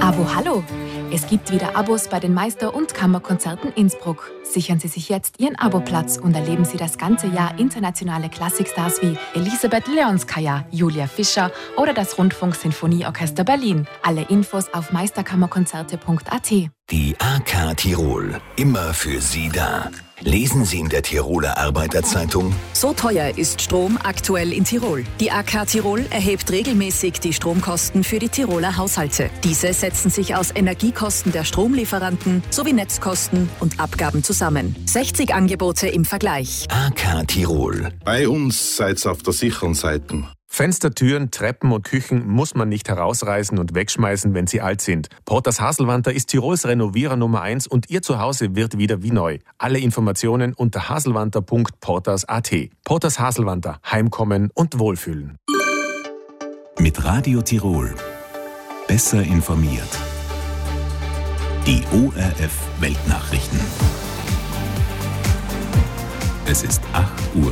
Abo Hallo! Es gibt wieder Abos bei den Meister- und Kammerkonzerten Innsbruck. Sichern Sie sich jetzt Ihren Aboplatz und erleben Sie das ganze Jahr internationale Klassikstars wie Elisabeth Leonskaya, Julia Fischer oder das Rundfunk-Sinfonieorchester Berlin. Alle Infos auf meisterkammerkonzerte.at. Die AK Tirol, immer für Sie da. Lesen Sie in der Tiroler Arbeiterzeitung: So teuer ist Strom aktuell in Tirol. Die AK Tirol erhebt regelmäßig die Stromkosten für die Tiroler Haushalte. Diese setzen sich aus Energiekosten der Stromlieferanten sowie Netzkosten und Abgaben zusammen. 60 Angebote im Vergleich. AK Tirol. Bei uns seid's auf der sicheren Seite. Fenster, Türen, Treppen und Küchen muss man nicht herausreißen und wegschmeißen, wenn sie alt sind. Porters Haselwanter ist Tirols Renovierer Nummer 1 und Ihr Zuhause wird wieder wie neu. Alle Informationen unter haselwanter.porters.at. Porters Haselwanter. Heimkommen und Wohlfühlen. Mit Radio Tirol. Besser informiert. Die ORF Weltnachrichten. Es ist 8 Uhr.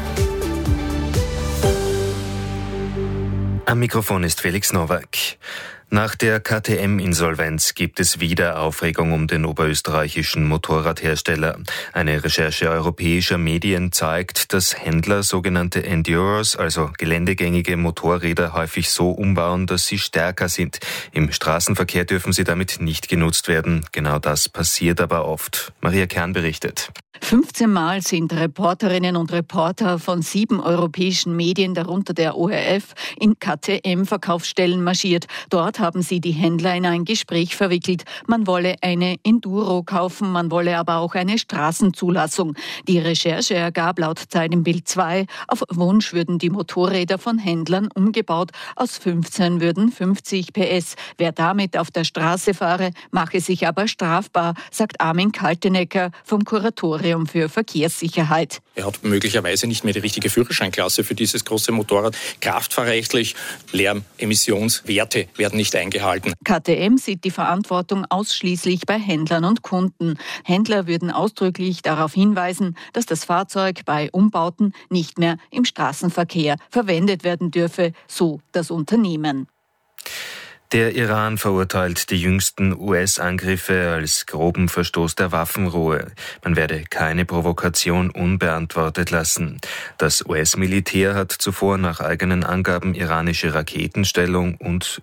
Am Mikrofon ist Felix Nowak. Nach der KTM-Insolvenz gibt es wieder Aufregung um den oberösterreichischen Motorradhersteller. Eine Recherche europäischer Medien zeigt, dass Händler sogenannte Enduros, also geländegängige Motorräder, häufig so umbauen, dass sie stärker sind. Im Straßenverkehr dürfen sie damit nicht genutzt werden. Genau das passiert aber oft. Maria Kern berichtet. 15 Mal sind Reporterinnen und Reporter von 7 europäischen Medien, darunter der ORF, in KTM-Verkaufsstellen marschiert. Dort haben sie die Händler in ein Gespräch verwickelt. Man wolle eine Enduro kaufen, man wolle aber auch eine Straßenzulassung. Die Recherche ergab laut Zeit im Bild 2, auf Wunsch würden die Motorräder von Händlern umgebaut. Aus 15 würden 50 PS. Wer damit auf der Straße fahre, mache sich aber strafbar, sagt Armin Kaltenecker vom Kuratorium für Verkehrssicherheit. Er hat möglicherweise nicht mehr die richtige Führerscheinklasse für dieses große Motorrad. Kraftfahrrechtlich, Lärmemissionswerte werden nicht eingehalten. KTM sieht die Verantwortung ausschließlich bei Händlern und Kunden. Händler würden ausdrücklich darauf hinweisen, dass das Fahrzeug bei Umbauten nicht mehr im Straßenverkehr verwendet werden dürfe, so das Unternehmen. Der Iran verurteilt die jüngsten US-Angriffe als groben Verstoß der Waffenruhe. Man werde keine Provokation unbeantwortet lassen. Das US-Militär hat zuvor nach eigenen Angaben iranische Raketenstellungen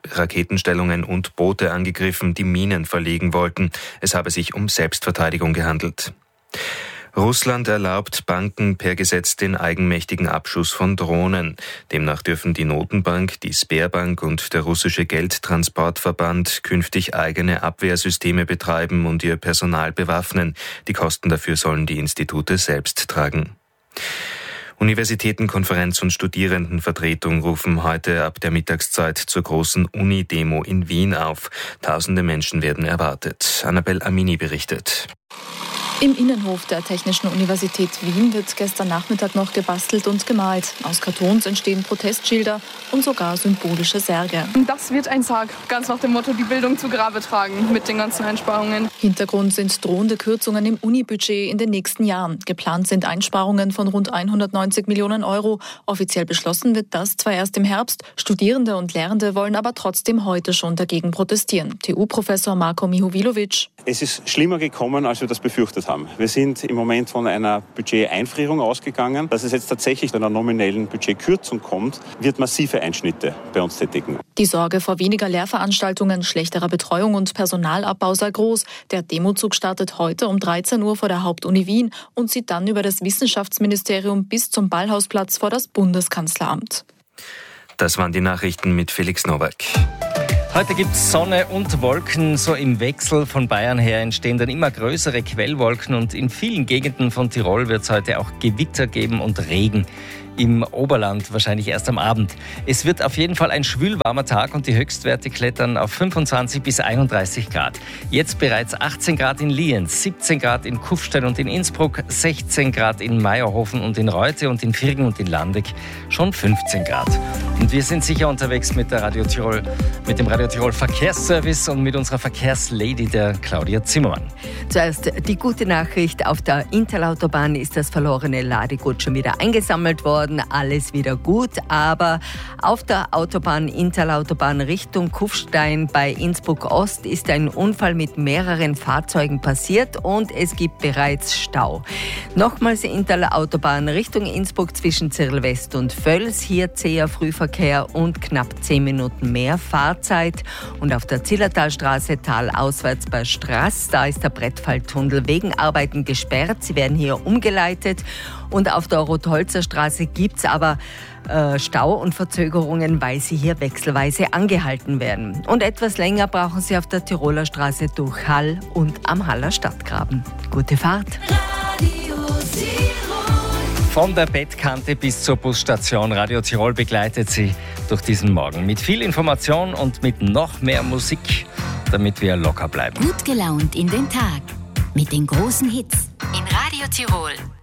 und Boote angegriffen, die Minen verlegen wollten. Es habe sich um Selbstverteidigung gehandelt. Russland erlaubt Banken per Gesetz den eigenmächtigen Abschuss von Drohnen. Demnach dürfen die Notenbank, die Sberbank und der russische Geldtransportverband künftig eigene Abwehrsysteme betreiben und ihr Personal bewaffnen. Die Kosten dafür sollen die Institute selbst tragen. Universitätenkonferenz und Studierendenvertretung rufen heute ab der Mittagszeit zur großen Uni-Demo in Wien auf. Tausende Menschen werden erwartet. Annabel Amini berichtet. Im Innenhof der Technischen Universität Wien wird gestern Nachmittag noch gebastelt und gemalt. Aus Kartons entstehen Protestschilder und sogar symbolische Särge. Das wird ein Sarg, ganz nach dem Motto, die Bildung zu Grabe tragen mit den ganzen Einsparungen. Hintergrund sind drohende Kürzungen im Unibudget in den nächsten Jahren. Geplant sind Einsparungen von rund 190 Millionen Euro. Offiziell beschlossen wird das zwar erst im Herbst. Studierende und Lehrende wollen aber trotzdem heute schon dagegen protestieren. TU-Professor Marko Mihovilovic. Es ist schlimmer gekommen, als wir das befürchtet haben. Wir sind im Moment von einer Budgeteinfrierung ausgegangen. Dass es jetzt tatsächlich zu einer nominellen Budgetkürzung kommt, wird massive Einschnitte bei uns tätigen. Die Sorge vor weniger Lehrveranstaltungen, schlechterer Betreuung und Personalabbau sei groß. Der Demozug startet heute um 13 Uhr vor der Hauptuni Wien und zieht dann über das Wissenschaftsministerium bis zum Ballhausplatz vor das Bundeskanzleramt. Das waren die Nachrichten mit Felix Nowak. Heute gibt es Sonne und Wolken. So im Wechsel von Bayern her entstehen dann immer größere Quellwolken und in vielen Gegenden von Tirol wird es heute auch Gewitter geben und Regen. Im Oberland wahrscheinlich erst am Abend. Es wird auf jeden Fall ein schwülwarmer Tag und die Höchstwerte klettern auf 25 bis 31 Grad. Jetzt bereits 18 Grad in Lienz, 17 Grad in Kufstein und in Innsbruck, 16 Grad in Meierhofen und in Reute und in Virgen und in Landeck schon 15 Grad. Und wir sind sicher unterwegs mit der Radio Tirol, mit dem Radio Tirol Verkehrsservice und mit unserer Verkehrslady, der Claudia Zimmermann. Zuerst die gute Nachricht. Auf der Intalautobahn ist das verlorene Ladegut schon wieder eingesammelt worden. Alles wieder gut. Aber auf der Intalautobahn Richtung Kufstein bei Innsbruck Ost ist ein Unfall mit mehreren Fahrzeugen passiert und es gibt bereits Stau. Nochmals Intalautobahn Richtung Innsbruck zwischen Zirl West und Völs. Hier zäher Frühverkehr und knapp 10 Minuten mehr Fahrzeit. Und auf der Zillertalstraße talauswärts bei Straß, da ist der Brettfalltunnel wegen Arbeiten gesperrt. Sie werden hier umgeleitet. Und auf der Rotholzer Straße gibt es aber Stau und Verzögerungen, weil sie hier wechselweise angehalten werden. Und etwas länger brauchen sie auf der Tiroler Straße durch Hall und am Haller Stadtgraben. Gute Fahrt! Von der Bettkante bis zur Busstation Radio Tirol begleitet sie durch diesen Morgen mit viel Information und mit noch mehr Musik, damit wir locker bleiben. Gut gelaunt in den Tag mit den großen Hits in Radio Tirol.